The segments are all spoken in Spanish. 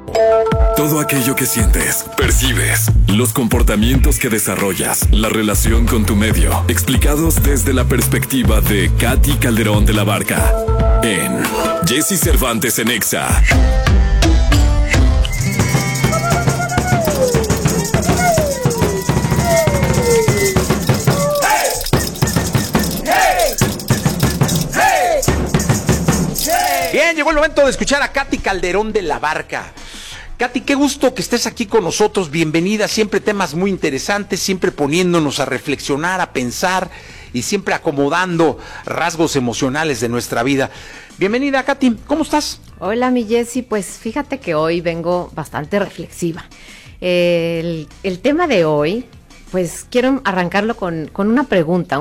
Todo aquello que sientes, percibes, los comportamientos que desarrollas, la relación con tu medio, explicados desde la perspectiva de Katy Calderón de la Barca, en Jessy Cervantes en Exa. Bien, llegó el momento de escuchar a Katy Calderón de la Barca. Katy, qué gusto que estés aquí con nosotros, bienvenida, siempre temas muy interesantes, siempre poniéndonos a reflexionar, a pensar y siempre acomodando rasgos emocionales de nuestra vida. Bienvenida, Katy, ¿cómo estás? Hola, mi Jessy, pues fíjate que hoy vengo bastante reflexiva. El tema de hoy, pues quiero arrancarlo con una pregunta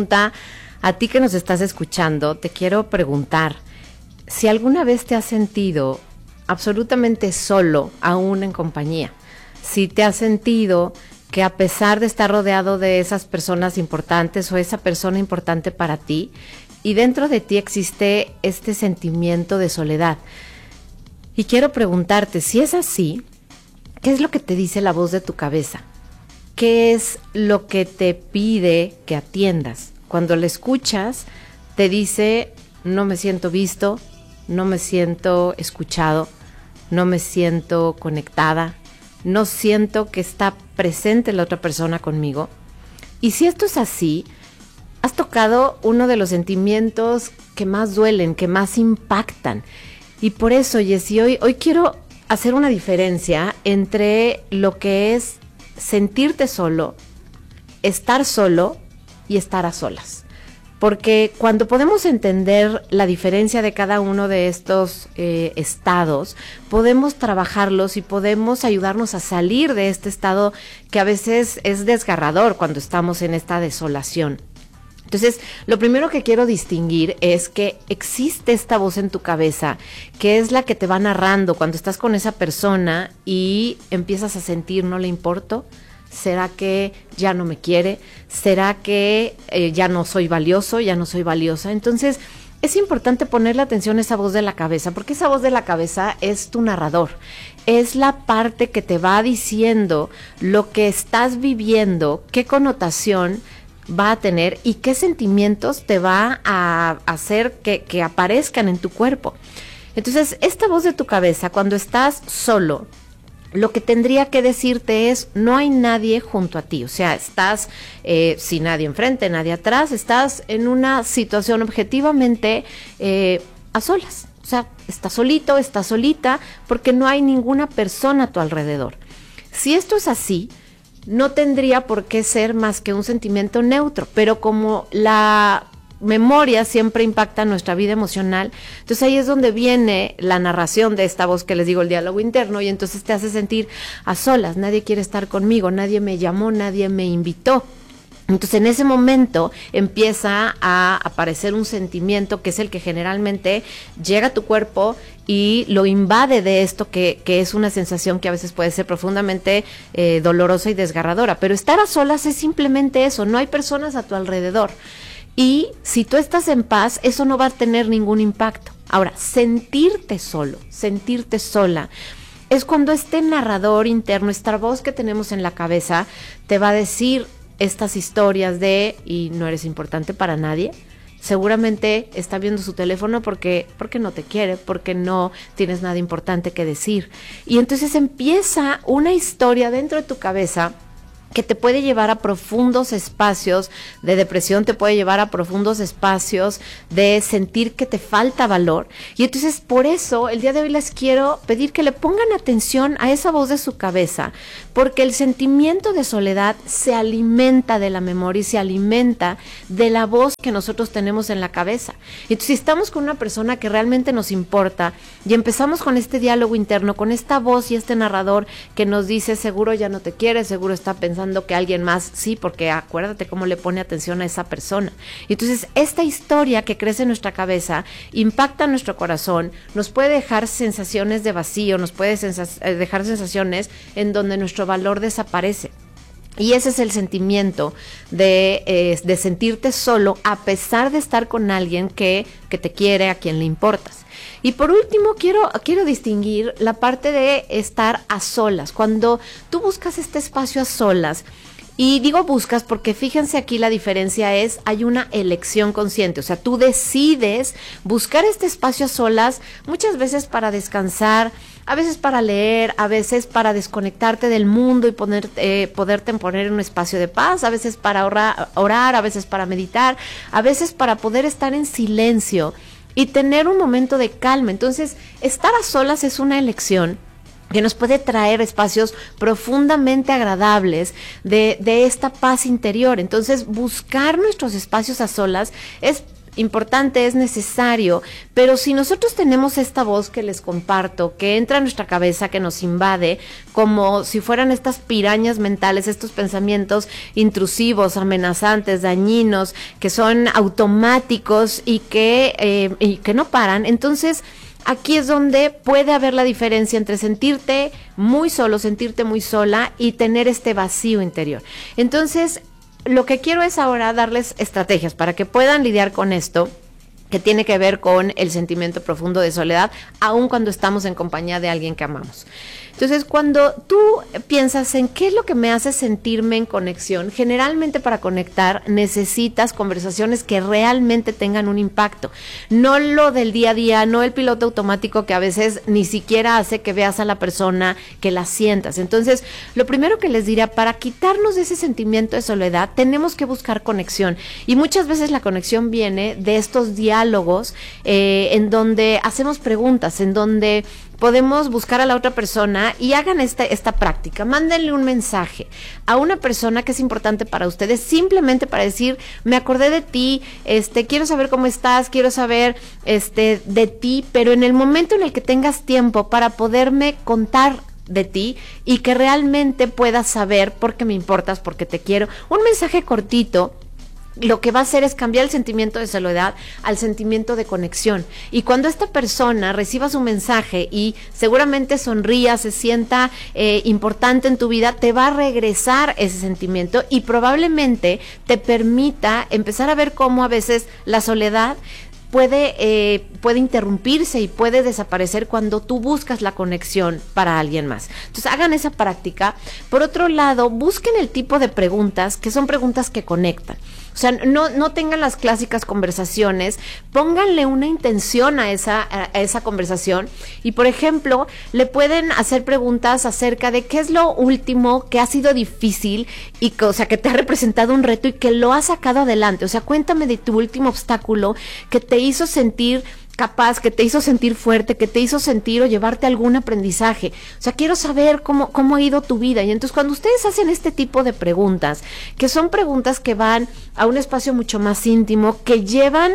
a ti que nos estás escuchando. Te quiero preguntar si alguna vez te has sentido absolutamente solo, aún en compañía. Si te has sentido que a pesar de estar rodeado de esas personas importantes o esa persona importante para ti, y dentro de ti existe este sentimiento de soledad. Y quiero preguntarte, si es así, ¿qué es lo que te dice la voz de tu cabeza? ¿Qué es lo que te pide que atiendas? Cuando la escuchas, te dice, no me siento visto, no me siento escuchado, no me siento conectada, no siento que está presente la otra persona conmigo. Y si esto es así, has tocado uno de los sentimientos que más duelen, que más impactan. Y por eso, Jessy, hoy quiero hacer una diferencia entre lo que es sentirte solo, estar solo y estar a solas. Porque cuando podemos entender la diferencia de cada uno de estos estados, podemos trabajarlos y podemos ayudarnos a salir de este estado que a veces es desgarrador cuando estamos en esta desolación. Entonces, lo primero que quiero distinguir es que existe esta voz en tu cabeza, que es la que te va narrando cuando estás con esa persona y empiezas a sentir, no le importo. ¿Será que ya no me quiere? ¿Será que ya no soy valioso, ya no soy valiosa? Entonces, es importante ponerle atención a esa voz de la cabeza, porque esa voz de la cabeza es tu narrador. Es la parte que te va diciendo lo que estás viviendo, qué connotación va a tener y qué sentimientos te va a hacer que aparezcan en tu cuerpo. Entonces, esta voz de tu cabeza, cuando estás solo, lo que tendría que decirte es, no hay nadie junto a ti, o sea, estás sin nadie enfrente, nadie atrás, estás en una situación objetivamente a solas, o sea, estás solito, estás solita, porque no hay ninguna persona a tu alrededor. Si esto es así, no tendría por qué ser más que un sentimiento neutro, pero como la memoria siempre impacta nuestra vida emocional, entonces ahí es donde viene la narración de esta voz que les digo, el diálogo interno, y entonces te hace sentir a solas, nadie quiere estar conmigo, nadie me llamó, nadie me invitó. Entonces en ese momento empieza a aparecer un sentimiento que es el que generalmente llega a tu cuerpo y lo invade de esto que es una sensación que a veces puede ser profundamente dolorosa y desgarradora, pero estar a solas es simplemente eso, no hay personas a tu alrededor. Y si tú estás en paz, eso no va a tener ningún impacto. Ahora, sentirte solo, sentirte sola, es cuando este narrador interno, esta voz que tenemos en la cabeza, te va a decir estas historias de, y no eres importante para nadie. Seguramente está viendo su teléfono porque no te quiere, porque no tienes nada importante que decir. Y entonces empieza una historia dentro de tu cabeza que te puede llevar a profundos espacios de depresión, te puede llevar a profundos espacios de sentir que te falta valor. Y entonces por eso el día de hoy les quiero pedir que le pongan atención a esa voz de su cabeza, porque el sentimiento de soledad se alimenta de la memoria y se alimenta de la voz que nosotros tenemos en la cabeza. Entonces si estamos con una persona que realmente nos importa y empezamos con este diálogo interno, con esta voz y este narrador que nos dice, seguro ya no te quiere, seguro está pensando que alguien más, sí, porque acuérdate cómo le pone atención a esa persona. Y entonces esta historia que crece en nuestra cabeza impacta nuestro corazón, nos puede dejar sensaciones de vacío, nos puede dejar sensaciones en donde nuestro valor desaparece. Y ese es el sentimiento de sentirte solo a pesar de estar con alguien que te quiere, a quien le importas. Y por último, quiero distinguir la parte de estar a solas. Cuando tú buscas este espacio a solas, y digo buscas porque fíjense aquí la diferencia es, hay una elección consciente, o sea, tú decides buscar este espacio a solas muchas veces para descansar, a veces para leer, a veces para desconectarte del mundo y poderte poner en un espacio de paz, a veces para orar, a veces para meditar, a veces para poder estar en silencio y tener un momento de calma. Entonces, estar a solas es una elección que nos puede traer espacios profundamente agradables de esta paz interior. Entonces, buscar nuestros espacios a solas es importante, es necesario, pero si nosotros tenemos esta voz que les comparto, que entra a nuestra cabeza, que nos invade, como si fueran estas pirañas mentales, estos pensamientos intrusivos, amenazantes, dañinos, que son automáticos y que no paran, entonces aquí es donde puede haber la diferencia entre sentirte muy solo, sentirte muy sola y tener este vacío interior. Entonces, lo que quiero es ahora darles estrategias para que puedan lidiar con esto, que tiene que ver con el sentimiento profundo de soledad, aun cuando estamos en compañía de alguien que amamos. Entonces, cuando tú piensas en qué es lo que me hace sentirme en conexión, generalmente para conectar necesitas conversaciones que realmente tengan un impacto. No lo del día a día, no el piloto automático que a veces ni siquiera hace que veas a la persona, que la sientas. Entonces, lo primero que les diría, para quitarnos de ese sentimiento de soledad, tenemos que buscar conexión. Y muchas veces la conexión viene de estos diálogos en donde hacemos preguntas, en donde podemos buscar a la otra persona y hagan esta práctica. Mándenle un mensaje a una persona que es importante para ustedes, simplemente para decir, me acordé de ti, quiero saber cómo estás, quiero saber de ti, pero en el momento en el que tengas tiempo para poderme contar de ti y que realmente puedas saber por qué me importas, porque te quiero. Un mensaje cortito lo que va a hacer es cambiar el sentimiento de soledad al sentimiento de conexión. Y cuando esta persona reciba su mensaje y seguramente sonría, se sienta importante en tu vida, te va a regresar ese sentimiento y probablemente te permita empezar a ver cómo a veces la soledad puede interrumpirse y puede desaparecer cuando tú buscas la conexión para alguien más. Entonces, hagan esa práctica. Por otro lado, busquen el tipo de preguntas que son preguntas que conectan. O sea, no tengan las clásicas conversaciones, pónganle una intención a esa conversación y, por ejemplo, le pueden hacer preguntas acerca de qué es lo último que ha sido difícil y que, o sea, que te ha representado un reto y que lo has sacado adelante. O sea, cuéntame de tu último obstáculo que te hizo sentir capaz, que te hizo sentir fuerte, que te hizo sentir o llevarte algún aprendizaje. O sea, quiero saber cómo ha ido tu vida. Y entonces, cuando ustedes hacen este tipo de preguntas, que son preguntas que van a un espacio mucho más íntimo, que llevan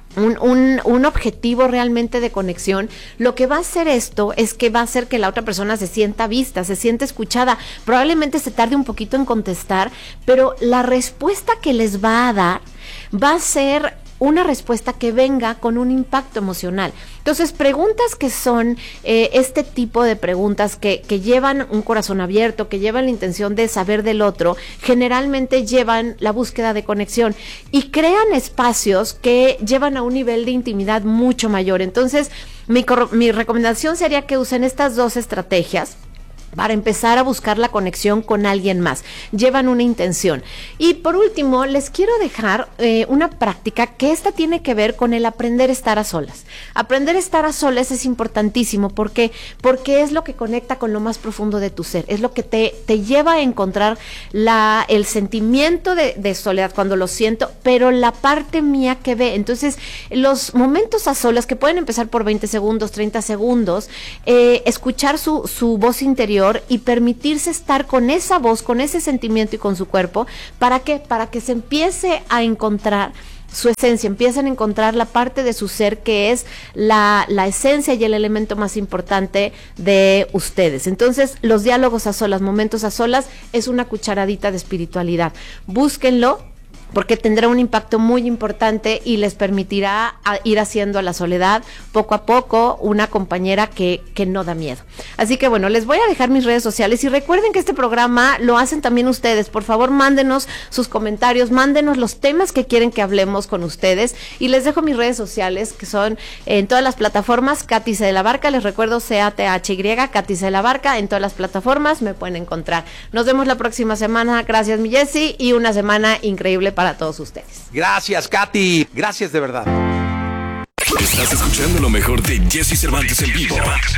un objetivo realmente de conexión, lo que va a hacer esto es que va a hacer que la otra persona se sienta vista, se sienta escuchada. Probablemente se tarde un poquito en contestar, pero la respuesta que les va a dar va a ser una respuesta que venga con un impacto emocional. Entonces, preguntas que son este tipo de preguntas que llevan un corazón abierto, que llevan la intención de saber del otro, generalmente llevan la búsqueda de conexión y crean espacios que llevan a un nivel de intimidad mucho mayor. Entonces, mi recomendación sería que usen estas dos estrategias para empezar a buscar la conexión con alguien más. Llevan una intención. Y por último, les quiero dejar una práctica que esta tiene que ver con el aprender a estar a solas. Aprender a estar a solas es importantísimo porque es lo que conecta con lo más profundo de tu ser. Es lo que te lleva a encontrar el sentimiento de soledad cuando lo siento, pero la parte mía que ve. Entonces, los momentos a solas, que pueden empezar por 20 segundos, 30 segundos, escuchar su voz interior y permitirse estar con esa voz, con ese sentimiento y con su cuerpo. ¿Para qué? Para que se empiece a encontrar su esencia, empiecen a encontrar la parte de su ser que es la esencia y el elemento más importante de ustedes. Entonces, los diálogos a solas, momentos a solas, es una cucharadita de espiritualidad. Búsquenlo. porque tendrá un impacto muy importante y les permitirá ir haciendo a la soledad poco a poco una compañera que no da miedo. Así que bueno, les voy a dejar mis redes sociales y recuerden que este programa lo hacen también ustedes. Por favor, mándenos sus comentarios, mándenos los temas que quieren que hablemos con ustedes y les dejo mis redes sociales que son en todas las plataformas, Katy C. de la Barca, les recuerdo CATHY, Katy C. de la Barca, en todas las plataformas me pueden encontrar. Nos vemos la próxima semana, gracias mi Jessy, y una semana increíble para todos ustedes. Gracias, Katy, gracias de verdad. Estás escuchando lo mejor de Jessy Cervantes en vivo.